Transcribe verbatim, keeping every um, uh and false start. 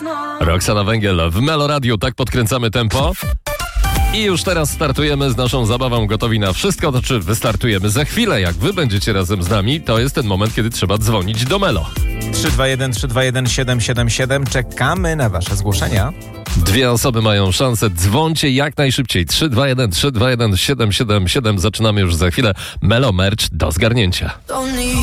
Roxana Węgiel w Melo Radio, tak podkręcamy tempo. I już teraz startujemy z naszą zabawą Gotowi na Wszystko. To czy wystartujemy za chwilę? Jak wy będziecie razem z nami, to jest ten moment, kiedy trzeba dzwonić do Melo. trzy dwa jeden trzy dwa jeden siedem siedem siedem. Czekamy na wasze zgłoszenia. Dwie osoby mają szansę. Dzwońcie jak najszybciej. trzy dwa jeden trzy dwa jeden siedem siedem siedem. Zaczynamy już za chwilę. Melo Merch do zgarnięcia.